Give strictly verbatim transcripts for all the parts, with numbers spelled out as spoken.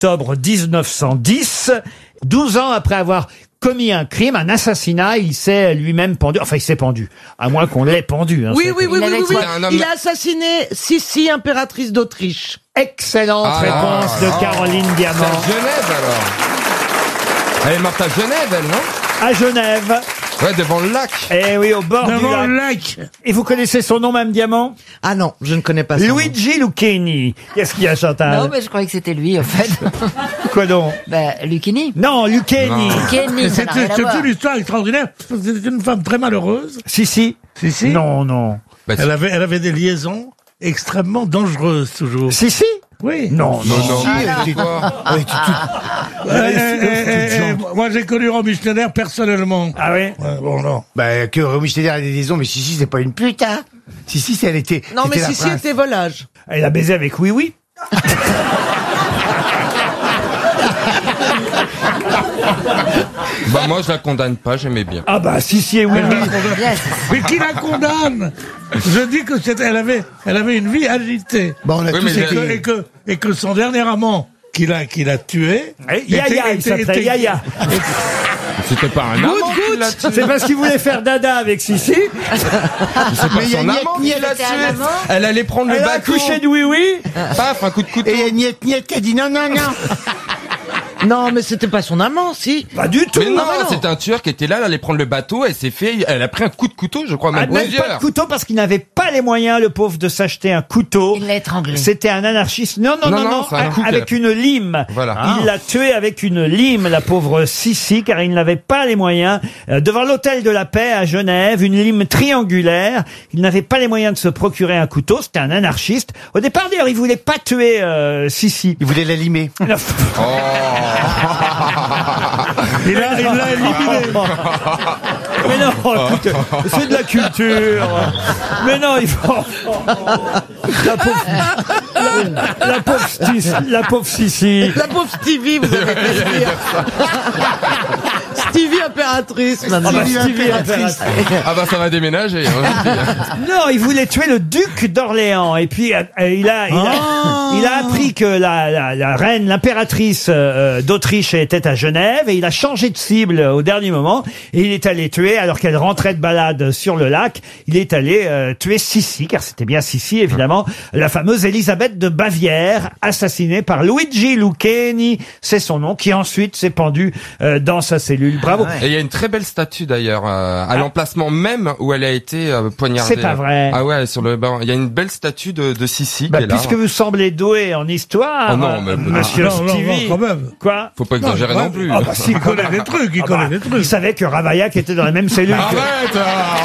octobre dix-neuf cent dix, douze ans après avoir commis un crime, un assassinat, il s'est lui-même pendu. Enfin, il s'est pendu. À moins qu'on l'ait pendu. Hein, Oui, oui, oui, oui, oui, oui. un homme- Il a assassiné Sissi, impératrice d'Autriche. Excellente Ah, réponse ah, de ah. Caroline C'est Diamant. à Genève, alors. Elle est morte à Genève, elle, non? À Genève. Ouais, devant le lac. Eh oui, au bord Devant du le lac. lac. Et vous connaissez son nom, Mme Diamant? Ah non, je ne connais pas ça. Luigi Lucchini. Qu'est-ce qu'il y a, Chantal? Non, mais je croyais que c'était lui, en fait. Quoi donc? Ben, Lucchini. Non, Lucchini. Non. Kenny, ça n'a rien C'était à c'est voir. une histoire extraordinaire. C'était une femme très malheureuse. Si, si. Si, si. Non, non. Bah, Elle avait, elle avait des liaisons extrêmement dangereuses, toujours. Si, si. Oui. Non, non, non. Pourquoi? Euh, eh, eh, eh, moi, j'ai connu Romy Schneider personnellement. Ah oui? Ouais, bon, non. Bah, que Romy Schneider ait des liaisons, mais Sissi, c'est pas une pute, hein. Sissi, c'est- elle était. Non, mais c'était la Sissi prince. était volage. Elle a baisé avec Oui Oui. Bah, moi, je la condamne pas, j'aimais bien. Ah bah, si, si, et Oui Oui. Yes. Mais qui la condamne? Je dis que c'était, elle avait, elle avait une vie agitée. Bon, on a Oui, tous mais Et été. que, et que, et que son dernier amant, qui l'a, qui l'a tué. Eh, Yaya, il s'appelait Yaya. C'était pas un amant qui l'a tué. C'est parce qu'il voulait faire dada avec Sissi. C'est pas Mais il y a son Niet amant qui Niet, l'a c'était un tué. amant. Elle allait prendre le Elle a bateau. accouché de Oui Oui. Paf, un coup de couteau. Et il y a Niet Niet qui a dit non, non, non. Non, mais c'était pas son amant, si. Pas du tout. Mais non, Ah, mais non. c'était un tueur qui était là, elle allait prendre le bateau, elle s'est fait, elle a pris un coup de couteau, je crois, Ah, même même pas plusieurs. de couteau parce qu'il n'avait pas les moyens, le pauvre, de s'acheter un couteau. Il l'a étranglé. C'était un anarchiste. Non, non, Non, non, non, non, c'est un a- coup avec qu'elle une lime. Voilà. Il l'a tué avec une lime, la pauvre Sissi, car il n'avait pas les moyens. Euh, devant l'hôtel de la Paix à Genève, une lime triangulaire. Il n'avait pas les moyens de se procurer un couteau. C'était un anarchiste. Au départ, d'ailleurs, il voulait pas tuer euh, Sissi. Il voulait la limer. Non. Il a, il l'a éliminé. Mais non, écoute, c'est de la culture. Mais non, il faut... La pauvre... La, la pauvre Sissi. La pauvre Sissi. La pauvre Stevie, vous avez fait dire. Stevie, impératrice, Ah bah, maintenant. Stevie, impératrice. Ah bah ça va déménager. hein. Non, il voulait tuer le duc d'Orléans. Et puis, euh, il, a, il, a, il a appris que la, la, la reine, l'impératrice euh, d'Autriche était à Genève. Et il a changé de cible au dernier moment. Et il est allé tuer, alors qu'elle rentrait de balade sur le lac, il est allé euh, tuer Sissi, car c'était bien Sissi, évidemment, la fameuse Élisabeth de Bavière, assassinée par Luigi Lucchini, c'est son nom, qui ensuite s'est pendu euh, dans sa cellule. Bravo. Et il y a une très belle statue d'ailleurs, euh, à l'emplacement même où elle a été euh, poignardée. C'est pas vrai. Ah ouais, sur le banc. Il y a une belle statue de, de Sissi Bah, qui est là. puisque vous semblez doué en histoire, Oh non, euh, mais- monsieur Ah, non, non, Stevie. non, quand même. Quoi? Faut pas exagérer non, plus. Ah bah si, Il connaît des trucs, il Ah connaît bah, des trucs. il savait que Ravaillac était dans la même cellule. que- Arrête ah.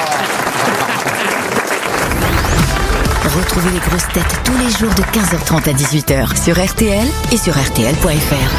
Retrouvez les grosses têtes tous les jours de quinze heures trente à dix-huit heures sur R T L et sur R T L point F R.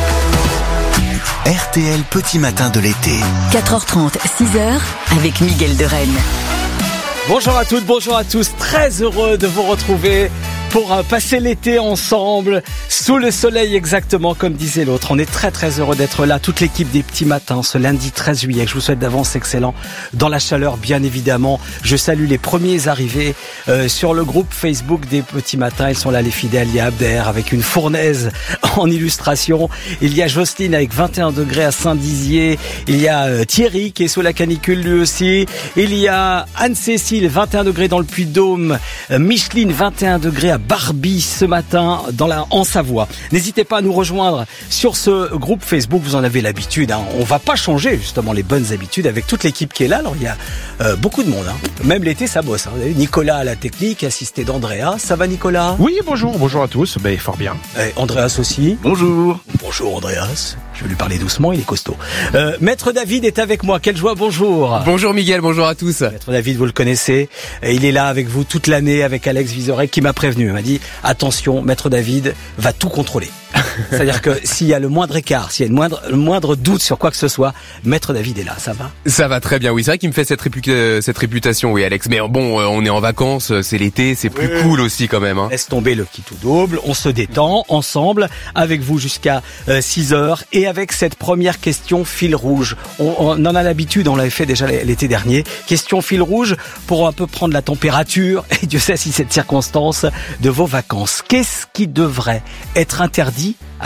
R T L Petit Matin de l'été. quatre heures trente, six heures avec Miguel de Rennes. Bonjour à toutes, bonjour à tous. Très heureux de vous retrouver pour euh, passer l'été ensemble, sous le soleil exactement comme disait l'autre. On est très très heureux d'être là, toute l'équipe des Petits Matins, ce lundi treize juillet. Je vous souhaite d'avance excellent dans la chaleur, bien évidemment. Je salue les premiers arrivés euh, sur le groupe Facebook des Petits Matins. Ils sont là, les fidèles. Il y a Abder avec une fournaise en illustration. Il y a Jocelyne avec vingt et un degrés à Saint-Dizier. Il y a euh, Thierry qui est sous la canicule lui aussi. Il y a Anne-Cécile, vingt et un degrés dans le Puy-de-Dôme. Euh, Micheline, vingt et un degrés à Barbie ce matin dans la, en Savoie. N'hésitez pas à nous rejoindre sur ce groupe Facebook, vous en avez l'habitude. Hein. On va pas changer justement les bonnes habitudes avec toute l'équipe qui est là. Alors il y a euh, beaucoup de monde. Hein. Même l'été ça bosse. Hein. Vous avez Nicolas à la technique, assisté d'Andrea. Ça va Nicolas? Oui, bonjour, bonjour à tous. Ben, fort bien. Et Andreas aussi. Bonjour. Bonjour Andreas. Je vais lui parler doucement, il est costaud. Euh, Maître David est avec moi. Quelle joie, bonjour. Bonjour Miguel, bonjour à tous. Maître David, vous le connaissez. Et il est là avec vous toute l'année avec Alex Vizorek qui m'a prévenu. Il m'a dit, attention, Maître David va tout contrôler. C'est-à-dire que s'il y a le moindre écart, s'il y a le moindre, le moindre doute sur quoi que ce soit, Maître David est là, ça va? Ça va très bien, oui. C'est vrai qu'il me fait cette, répu- euh, cette réputation, oui Alex. Mais bon, euh, on est en vacances, euh, c'est l'été, c'est plus Oui. cool aussi quand même. Hein. Laisse tomber le qui tout double, on se détend ensemble avec vous jusqu'à euh, six heures et avec cette première question fil rouge. On, on en a l'habitude, on l'avait fait déjà l'été dernier. Question fil rouge pour un peu prendre la température, et Dieu sait si cette circonstance, de vos vacances. Qu'est-ce qui devrait être interdit